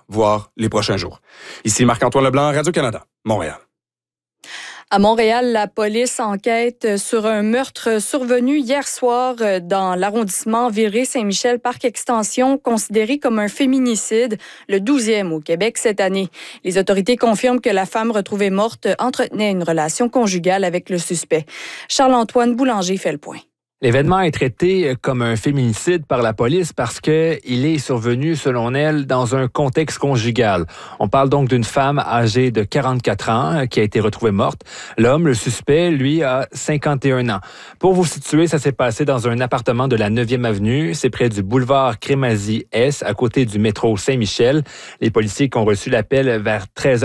voire les prochains jours. Ici Marc-Antoine Leblanc, Radio-Canada, Montréal. À Montréal, la police enquête sur un meurtre survenu hier soir dans l'arrondissement Villeray-Saint-Michel, Parc Extension, considéré comme un féminicide, le 12e au Québec cette année. Les autorités confirment que la femme retrouvée morte entretenait une relation conjugale avec le suspect. Charles-Antoine Boulanger fait le point. L'événement est traité comme un féminicide par la police parce qu'il est survenu, selon elle, dans un contexte conjugal. On parle donc d'une femme âgée de 44 ans qui a été retrouvée morte. L'homme, le suspect, lui, a 51 ans. Pour vous situer, ça s'est passé dans un appartement de la 9e avenue. C'est près du boulevard Crémazie-Est, à côté du métro Saint-Michel. Les policiers qui ont reçu l'appel vers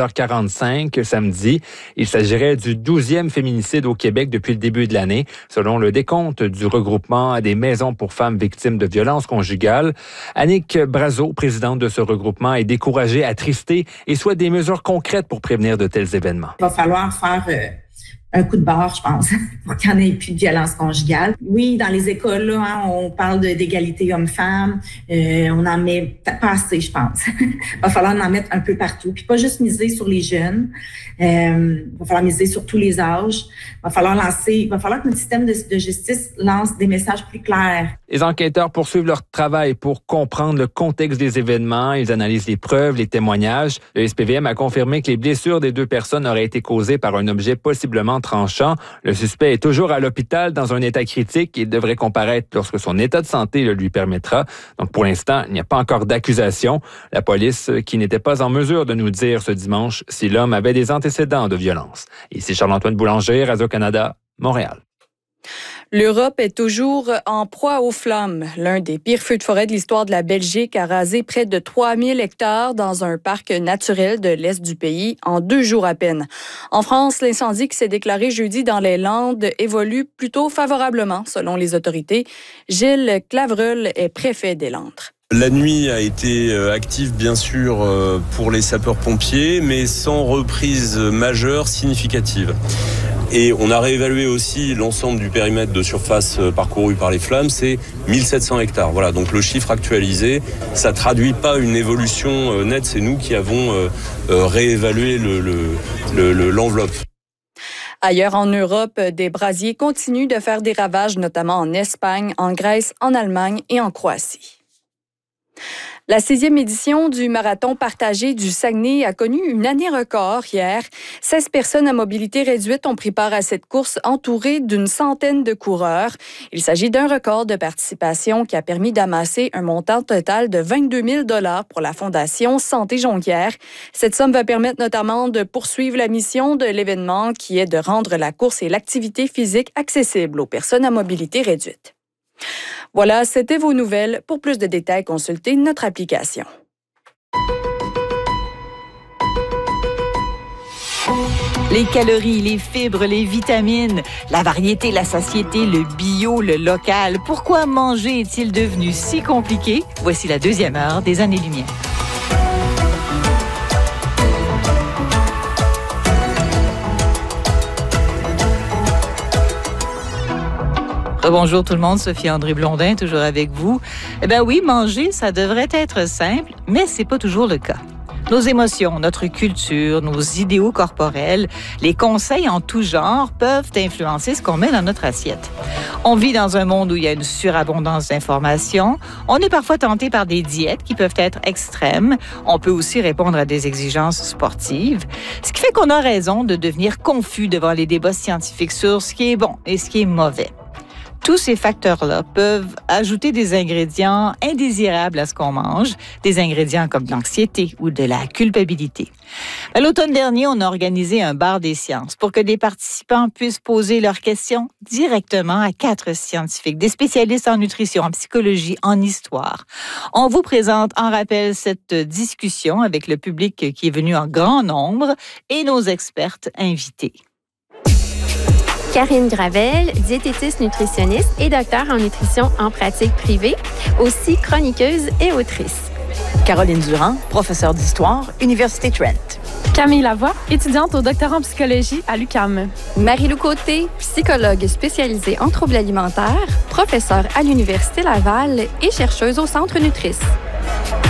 13h45 samedi. Il s'agirait du 12e féminicide au Québec depuis le début de l'année, selon le décompte du regroupement des maisons pour femmes victimes de violences conjugales. Annick Brazeau, présidente de ce regroupement, est découragée, attristée et souhaite des mesures concrètes pour prévenir de tels événements. Il va falloir faire un coup de barre, je pense, pour qu'il n'y en ait plus de violence conjugale. Oui, dans les écoles, là, on parle d'égalité homme-femme. On en met pas assez, je pense. Il va falloir en mettre un peu partout. Puis pas juste miser sur les jeunes. Il va falloir miser sur tous les âges. Il va falloir que notre système de justice lance des messages plus clairs. Les enquêteurs poursuivent leur travail pour comprendre le contexte des événements. Ils analysent les preuves, les témoignages. Le SPVM a confirmé que les blessures des deux personnes auraient été causées par un objet possiblement tranchant. Le suspect est toujours à l'hôpital dans un état critique et devrait comparaître lorsque son état de santé le lui permettra. Donc pour l'instant, il n'y a pas encore d'accusation. La police qui n'était pas en mesure de nous dire ce dimanche si l'homme avait des antécédents de violence. Ici Charles-Antoine Boulanger, Radio-Canada, Montréal. L'Europe est toujours en proie aux flammes. L'un des pires feux de forêt de l'histoire de la Belgique a rasé près de 3000 hectares dans un parc naturel de l'est du pays en 2 jours à peine. En France, l'incendie qui s'est déclaré jeudi dans les Landes évolue plutôt favorablement, selon les autorités. Gilles Clavreul est préfet des Landes. La nuit a été active, bien sûr, pour les sapeurs-pompiers, mais sans reprise majeure significative. Et on a réévalué aussi l'ensemble du périmètre de surface parcouru par les flammes, c'est 1700 hectares. Voilà, donc le chiffre actualisé, ça traduit pas une évolution nette, c'est nous qui avons réévalué l'enveloppe. Ailleurs en Europe, des brasiers continuent de faire des ravages, notamment en Espagne, en Grèce, en Allemagne et en Croatie. La 6e édition du marathon partagé du Saguenay a connu une année record hier. 16 personnes à mobilité réduite ont pris part à cette course entourée d'une centaine de coureurs. Il s'agit d'un record de participation qui a permis d'amasser un montant total de 22 000 $ pour la Fondation Santé Jonquière. Cette somme va permettre notamment de poursuivre la mission de l'événement qui est de rendre la course et l'activité physique accessibles aux personnes à mobilité réduite. Voilà, c'était vos nouvelles. Pour plus de détails, consultez notre application. Les calories, les fibres, les vitamines, la variété, la satiété, le bio, le local. Pourquoi manger est-il devenu si compliqué? Voici la 2e heure des Années-Lumière. Bonjour tout le monde, Sophie André Blondin, toujours avec vous. Eh bien oui, manger, ça devrait être simple, mais c'est pas toujours le cas. Nos émotions, notre culture, nos idéaux corporels, les conseils en tout genre peuvent influencer ce qu'on met dans notre assiette. On vit dans un monde où il y a une surabondance d'informations. On est parfois tenté par des diètes qui peuvent être extrêmes. On peut aussi répondre à des exigences sportives. Ce qui fait qu'on a raison de devenir confus devant les débats scientifiques sur ce qui est bon et ce qui est mauvais. Tous ces facteurs-là peuvent ajouter des ingrédients indésirables à ce qu'on mange, des ingrédients comme de l'anxiété ou de la culpabilité. À l'automne dernier, on a organisé un bar des sciences pour que des participants puissent poser leurs questions directement à 4 scientifiques, des spécialistes en nutrition, en psychologie, en histoire. On vous présente en rappel cette discussion avec le public qui est venu en grand nombre et nos expertes invitées. Karine Gravel, diététiste nutritionniste et docteur en nutrition en pratique privée, aussi chroniqueuse et autrice. Caroline Durand, professeure d'histoire, Université Trent. Camille Lavoie, étudiante au doctorat en psychologie à l'UQAM. Marie-Lou Côté, psychologue spécialisée en troubles alimentaires, professeure à l'Université Laval et chercheuse au Centre Nutrice.